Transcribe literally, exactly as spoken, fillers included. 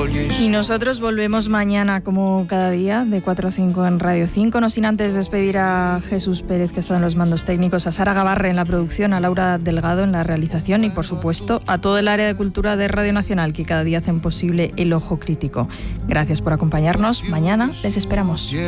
Y nosotros volvemos mañana, como cada día, de cuatro a cinco en Radio cinco. No sin antes despedir a Jesús Pérez, que está en los mandos técnicos, a Sara Gabarre en la producción, a Laura Delgado en la realización y, por supuesto, a todo el área de cultura de Radio Nacional, que cada día hacen posible El Ojo Crítico. Gracias por acompañarnos. Mañana les esperamos.